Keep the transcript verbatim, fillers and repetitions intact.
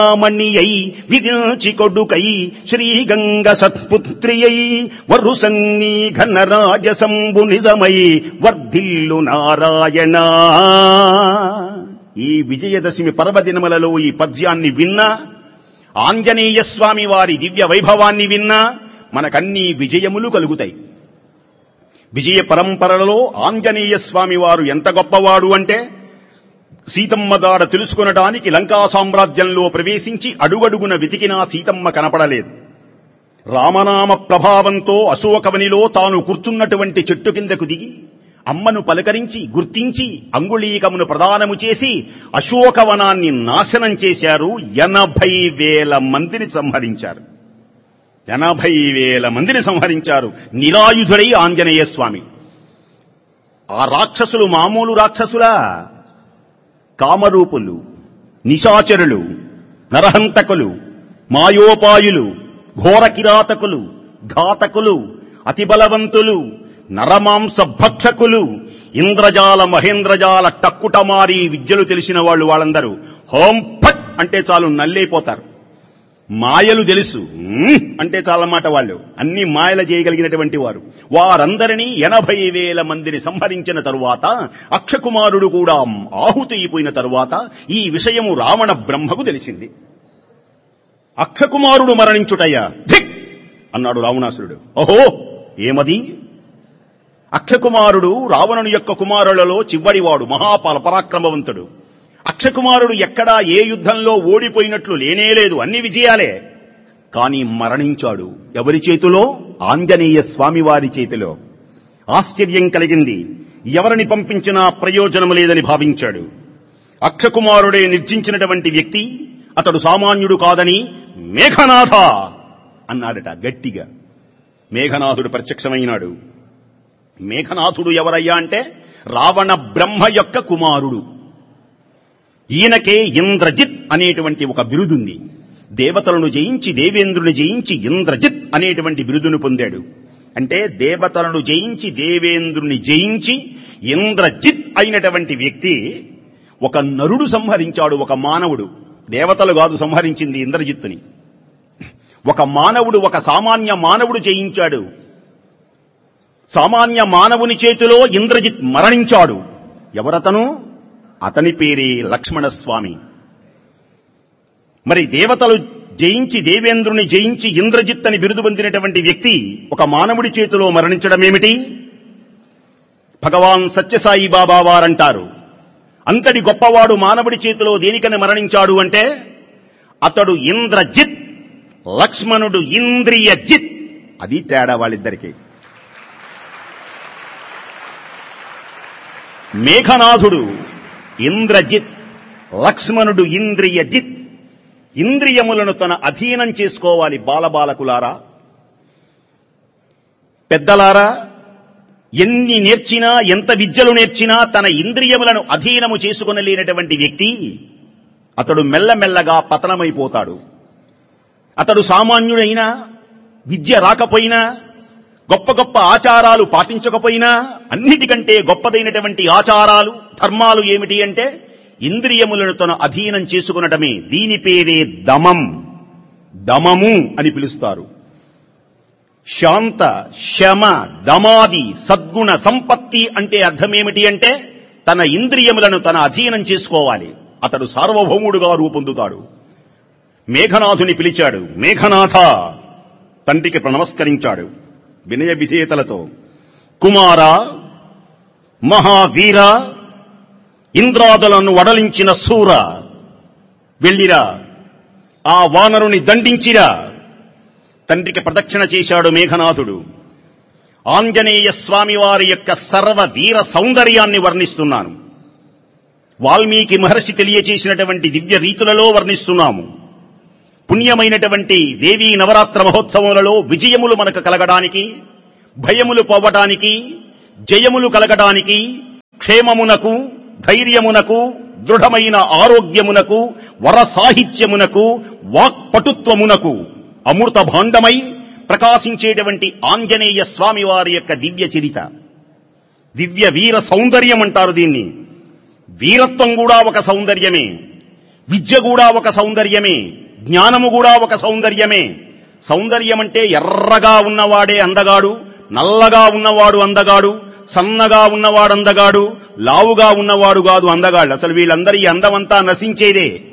మణియై విరించి కొడుకై శ్రీగంగ సత్పుత్రియై వరుసన్ని ఘనరాజసంబు నిజమై వర్ధిల్లు నారాయణ. ఈ విజయదశమి పర్వదినములలో ఈ పద్యాన్ని విన్నా, ఆంజనేయ స్వామి వారి దివ్య వైభవాన్ని విన్నా మనకన్నీ విజయములు కలుగుతాయి. విజయ పరంపరలో ఆంజనేయ స్వామి వారు ఎంత గొప్పవాడు అంటే, సీతమ్మ దాడ తెలుసుకొనడానికి లంకా సామ్రాజ్యంలో ప్రవేశించి అడుగడుగున వెతికినా సీతమ్మ కనపడలేదు. రామనామ ప్రభావంతో అశోకవనిలో తాను కూర్చున్నటువంటి చెట్టు కిందకు దిగి అమ్మను పలకరించి గుర్తించి అంగుళీకమును ప్రదానము చేసి అశోకవనాన్ని నాశనం చేశారు. ఎనభై వేల మందిని సంహరించారు. ఎనభై వేల మందిని సంహరించారు నిరాయుధుడై ఆంజనేయ స్వామి. ఆ రాక్షసులు మామూలు రాక్షసులా? కామరూపులు, నిశాచరులు, నరహంతకులు, మాయోపాయులు, ఘోర కిరాతకులు, ఘాతకులు, అతి బలవంతులు, నరమాంస భక్షకులు, ఇంద్రజాల మహేంద్రజాల టక్కుటమారి విద్యలు తెలిసిన వాళ్ళు. వాళ్ళందరూ హోం ఫట్ అంటే చాలు నల్లైపోతారు. మాయలు తెలుసు అంటే చాలన్నమాట. వాళ్ళు అన్ని మాయలు చేయగలిగినటువంటి వారు. వారందరినీ ఎనభై వేల మందిని సంహరించిన తరువాత అక్షకుమారుడు కూడా ఆహుతి అయిపోయిన తరువాత ఈ విషయము రావణ బ్రహ్మకు తెలిసింది. అక్షకుమారుడు మరణించుటయ్యా ధిక్ అన్నాడు రావణాసురుడు. ఓహో, ఏమది? అక్షకుమారుడు రావణుని యొక్క కుమారులలో చివరివాడు, మహాపాల పరాక్రమవంతుడు. అక్షకుమారుడు ఎక్కడా ఏ యుద్ధంలో ఓడిపోయినట్లు లేనేలేదు, అన్ని విజయాలే. కాని మరణించాడు. ఎవరి చేతిలో? ఆంజనేయ స్వామి వారి చేతిలో. ఆశ్చర్యం కలిగింది. ఎవరిని పంపించినా ప్రయోజనం లేదని భావించాడు. అక్షకుమారుడే నిర్జించినటువంటి వ్యక్తి, అతడు సామాన్యుడు కాదని మేఘనాథ అన్నాడట గట్టిగా. మేఘనాథుడు ప్రత్యక్షమైనాడు. మేఘనాథుడు ఎవరయ్యా అంటే రావణ బ్రహ్మ యొక్క కుమారుడు. ఈయనకే ఇంద్రజిత్ అనేటువంటి ఒక బిరుదుంది. దేవతలను జయించి దేవేంద్రుని జయించి ఇంద్రజిత్ అనేటువంటి బిరుదును పొందాడు. అంటే దేవతలను జయించి దేవేంద్రుని జయించి ఇంద్రజిత్ అయినటువంటి వ్యక్తి ఒక నరుడు సంహరించాడు. ఒక మానవుడు, దేవతలు కాదు సంహరించింది ఇంద్రజిత్తుని. ఒక మానవుడు, ఒక సామాన్య మానవుడు జయించాడు. సామాన్య మానవుని చేతిలో ఇంద్రజిత్ మరణించాడు. ఎవరతను? అతని పేరే లక్ష్మణస్వామి. మరి దేవతలు జయించి దేవేంద్రుని జయించి ఇంద్రజిత్ అని బిరుదు పొందినటువంటి వ్యక్తి ఒక మానవుడి చేతిలో మరణించడం ఏమిటి? భగవాన్ సత్యసాయి బాబా వారంటారు, అంతటి గొప్పవాడు మానవుడి చేతిలో దేనికని మరణించాడు అంటే అతడు ఇంద్రజిత్, లక్ష్మణుడు ఇంద్రియజిత్. అది తేడా వాళ్ళిద్దరికీ. మేఘనాథుడు ఇంద్రజిత్, లక్ష్మణుడు ఇంద్రియజిత్. ఇంద్రియములను తన అధీనం చేసుకోవాలి. బాలబాలకులారా, పెద్దలారా, ఎన్ని నేర్చినా ఎంత విద్యలు నేర్చినా తన ఇంద్రియములను అధీనము చేసుకునలేనటువంటి వ్యక్తి అతడు మెల్లమెల్లగా పతనమైపోతాడు. అతడు సామాన్యుడైనా, విద్య రాకపోయినా, గొప్ప గొప్ప ఆచారాలు పాటించకపోయినా, అన్నిటికంటే గొప్పదైనటువంటి ఆచారాలు ధర్మాలు ఏమిటి అంటే ఇంద్రియములను తన అధీనం చేసుకునటమే. దీని పేరే దమం, దమము అని పిలుస్తారు. శాంత, శమ, దమాది సద్గుణ సంపత్తి అంటే అర్థమేమిటి అంటే తన ఇంద్రియములను తన అధీనం చేసుకోవాలి. అతడు సార్వభౌముడుగా రూపొందుతాడు. మేఘనాథుని పిలిచాడు. మేఘనాథ, తండ్రికి నమస్కరించాడు వినయ విధేయతలతో. కుమార, మహావీర, ఇంద్రాదులను వడలించిన శూర, వెళ్ళిరా, ఆ వానరుని దండించిరా. తండ్రికి ప్రదక్షిణ చేశాడు మేఘనాథుడు. ఆంజనేయ స్వామి వారి యొక్క సర్వ వీర సౌందర్యాన్ని వర్ణిస్తున్నాను. వాల్మీకి మహర్షి తెలియచేసినటువంటి దివ్య రీతులలో వర్ణిస్తున్నాము. పుణ్యమైనటువంటి దేవీ నవరాత్ర మహోత్సవములలో విజయములు మనకు కలగడానికి, భయములు పోవటానికి, జయములు కలగడానికి, క్షేమమునకు, ధైర్యమునకు, దృఢమైన ఆరోగ్యమునకు, వర సాహిత్యమునకు, వాక్పటుత్వమునకు అమృత భాండమై ప్రకాశించేటువంటి ఆంజనేయ స్వామి వారి యొక్క దివ్య చరిత, దివ్య వీర సౌందర్యం అంటారు దీన్ని. వీరత్వం కూడా ఒక సౌందర్యమే. విద్య కూడా ఒక సౌందర్యమే, జ్ఞానము కూడా ఒక సౌందర్యమే. సౌందర్యం అంటే ఎర్రగా ఉన్నవాడే అందగాడు, నల్లగా ఉన్నవాడు అందగాడు, సన్నగా ఉన్నవాడు అందగాడు, లావుగా ఉన్నవాడు కాదు అందగాడు. అసలు వీళ్ళందరి అందమంతా నశించేదే.